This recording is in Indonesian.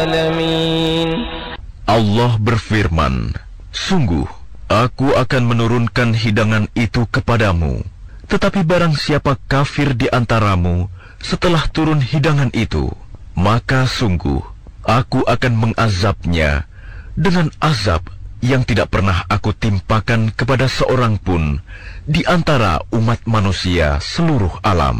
العالمين. Allah berfirman, sungguh, aku akan menurunkan hidangan itu kepadamu. Tetapi barang siapa kafir di antaramu setelah turun hidangan itu, maka sungguh, aku akan mengazabnya dengan azab yang tidak pernah aku timpakan kepada seorang pun di antara umat manusia seluruh alam.